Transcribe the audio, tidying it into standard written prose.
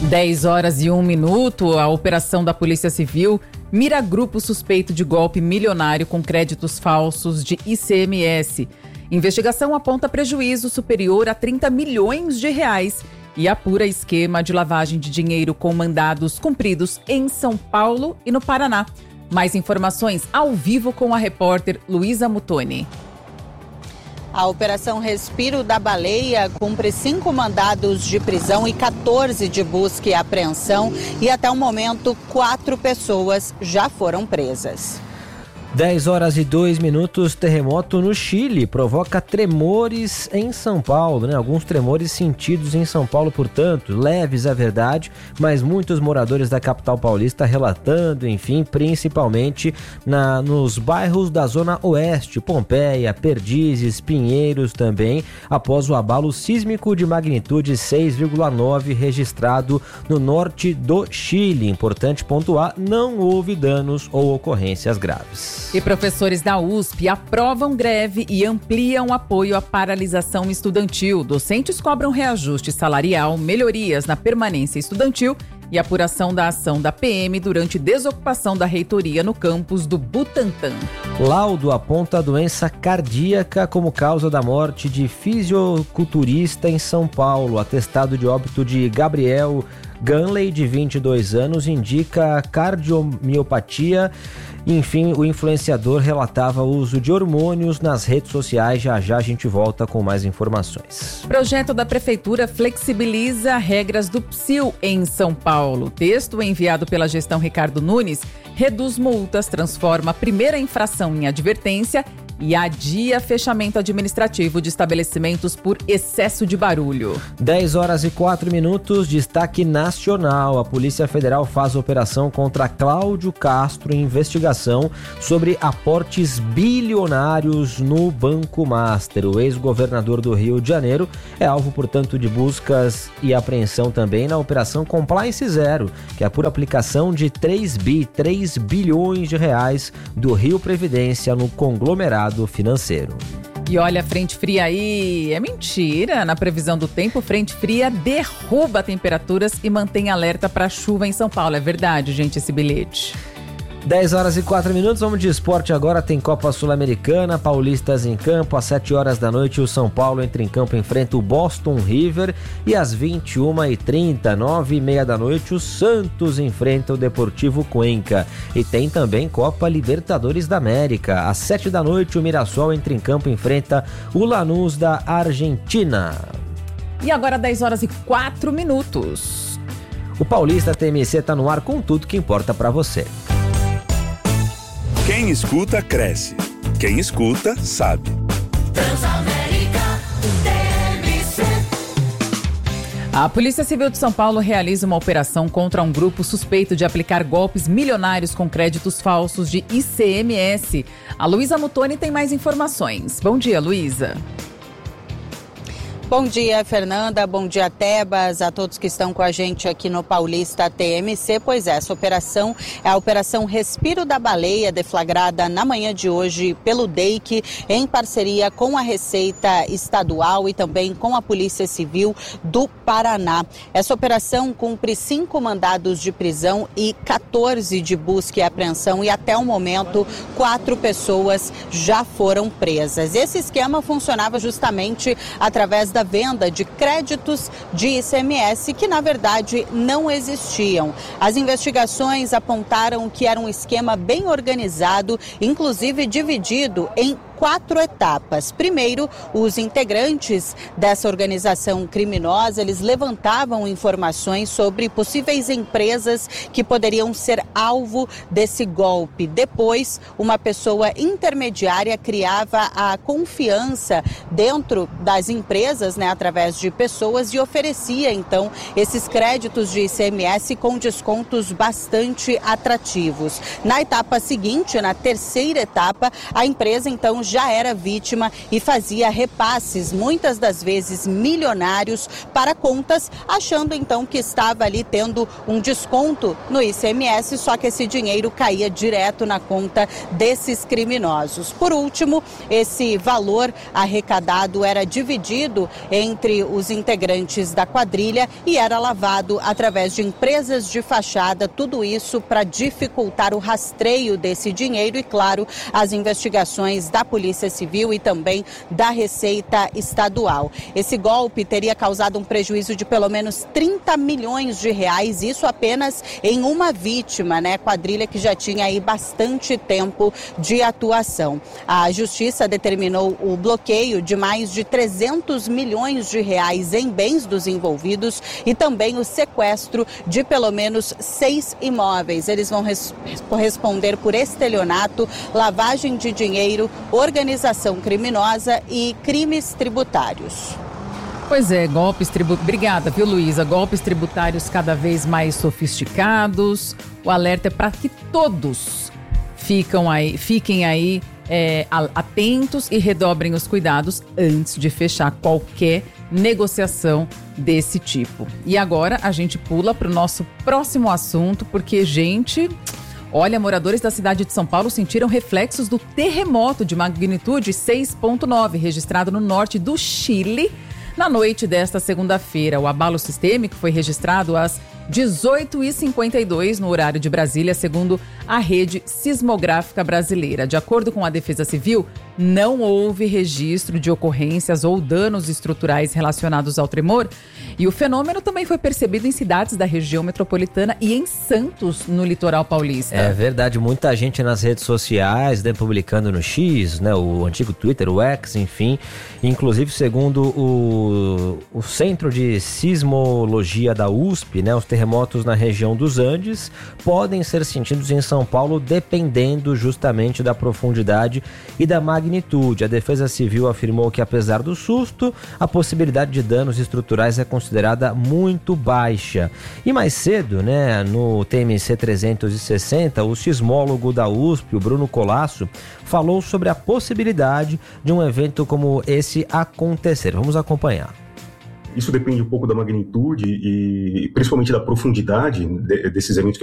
10h01, a operação da Polícia Civil mira grupo suspeito de golpe milionário com créditos falsos de ICMS. Investigação aponta prejuízo superior a 30 milhões de reais e apura esquema de lavagem de dinheiro com mandados cumpridos em São Paulo e no Paraná. Mais informações ao vivo com a repórter Luísa Mutoni. A Operação Respiro da Baleia cumpre 5 mandados de prisão e 14 de busca e apreensão e até o momento 4 pessoas já foram presas. 10h02, terremoto no Chile provoca tremores em São Paulo, né? Alguns tremores sentidos em São Paulo, portanto, leves, é verdade, mas muitos moradores da capital paulista relatando, enfim, principalmente nos bairros da Zona Oeste, Pompeia, Perdizes, Pinheiros também, após o abalo sísmico de magnitude 6,9 registrado no norte do Chile. Importante pontuar, não houve danos ou ocorrências graves. E professores da USP aprovam greve e ampliam apoio à paralisação estudantil. Docentes cobram reajuste salarial, melhorias na permanência estudantil e apuração da ação da PM durante desocupação da reitoria no campus do Butantã. Laudo aponta doença cardíaca como causa da morte de fisiculturista em São Paulo. Atestado de óbito de Gabriel Ganley, de 22 anos, indica cardiomiopatia. Enfim, o influenciador relatava o uso de hormônios nas redes sociais. Já a gente volta com mais informações. Projeto da Prefeitura flexibiliza regras do PSIL em São Paulo. Texto enviado pela gestão Ricardo Nunes reduz multas, transforma a primeira infração em advertência e adia fechamento administrativo de estabelecimentos por excesso de barulho. 10h04, destaque nacional. A Polícia Federal faz operação contra Cláudio Castro em investigação sobre aportes bilionários no Banco Master. O ex-governador do Rio de Janeiro é alvo, portanto, de buscas e apreensão também na Operação Compliance Zero, que é por aplicação de 3 bilhões de reais do Rio Previdência no conglomerado financeiro. E olha, frente fria aí, é mentira. Na previsão do tempo, frente fria derruba temperaturas e mantém alerta para chuva em São Paulo. É verdade, gente, esse bilhete. 10h04, vamos de esporte agora. Tem Copa Sul-Americana, paulistas em campo. Às 7h, o São Paulo entra em campo, enfrenta o Boston River. E às 21h30, 9h30, o Santos enfrenta o Deportivo Cuenca. E tem também Copa Libertadores da América. Às 7h, o Mirassol entra em campo, enfrenta o Lanús da Argentina. E agora 10h04. O Paulista TMC está no ar com tudo que importa para você. Quem escuta, cresce. Quem escuta, sabe. Transamérica TMC. A Polícia Civil de São Paulo realiza uma operação contra um grupo suspeito de aplicar golpes milionários com créditos falsos de ICMS. A Luísa Mutoni tem mais informações. Bom dia, Luísa. Bom dia, Fernanda. Bom dia, Tebas, a todos que estão com a gente aqui no Paulista TMC. Pois é, essa operação é a Operação Respiro da Baleia, deflagrada na manhã de hoje pelo DEIC, em parceria com a Receita Estadual e também com a Polícia Civil do Paraná. Essa operação cumpre 5 mandados de prisão e 14 de busca e apreensão e até o momento 4 pessoas já foram presas. Esse esquema funcionava justamente através da venda de créditos de ICMS que, na verdade, não existiam. As investigações apontaram que era um esquema bem organizado, inclusive dividido em 4 etapas. Primeiro, os integrantes dessa organização criminosa, eles levantavam informações sobre possíveis empresas que poderiam ser alvo desse golpe. Depois, uma pessoa intermediária criava a confiança dentro das empresas, através de pessoas, e oferecia, então, esses créditos de ICMS com descontos bastante atrativos. Na etapa seguinte, na terceira etapa, a empresa, então, já era vítima e fazia repasses, muitas das vezes milionários, para contas, achando então que estava ali tendo um desconto no ICMS, só que esse dinheiro caía direto na conta desses criminosos. Por último, esse valor arrecadado era dividido entre os integrantes da quadrilha e era lavado através de empresas de fachada, tudo isso para dificultar o rastreio desse dinheiro e, claro, as investigações da Polícia Civil e também da Receita Estadual. Esse golpe teria causado um prejuízo de pelo menos 30 milhões de reais, isso apenas em uma vítima, né? Quadrilha que já tinha aí bastante tempo de atuação. A Justiça determinou o bloqueio de mais de 300 milhões de reais em bens dos envolvidos e também o sequestro de pelo menos 6 imóveis. Eles vão responder por estelionato, lavagem de dinheiro, organização criminosa e crimes tributários. Pois é, golpes tributários. Obrigada, viu, Luísa? Golpes tributários cada vez mais sofisticados. O alerta é para que todos fiquem aí atentos e redobrem os cuidados antes de fechar qualquer negociação desse tipo. E agora a gente pula para o nosso próximo assunto, porque, gente, olha, moradores da cidade de São Paulo sentiram reflexos do terremoto de magnitude 6,9 registrado no norte do Chile na noite desta segunda-feira. O abalo sistêmico foi registrado às 18h52 no horário de Brasília, segundo a rede sismográfica brasileira. De acordo com a Defesa Civil, não houve registro de ocorrências ou danos estruturais relacionados ao tremor. E o fenômeno também foi percebido em cidades da região metropolitana e em Santos, no litoral paulista. É verdade, muita gente nas redes sociais, né, publicando no X, né, o antigo Twitter, o X, enfim. Inclusive, segundo o Centro de Sismologia da USP, né, os terremotos na região dos Andes podem ser sentidos em São Paulo dependendo justamente da profundidade e da magnitude. A Defesa Civil afirmou que, apesar do susto, a possibilidade de danos estruturais é considerada muito baixa. E mais cedo, né, no TMC 360, o sismólogo da USP, o Bruno Colasso, falou sobre a possibilidade de um evento como esse acontecer. Vamos acompanhar. Isso depende um pouco da magnitude e principalmente da profundidade desses eventos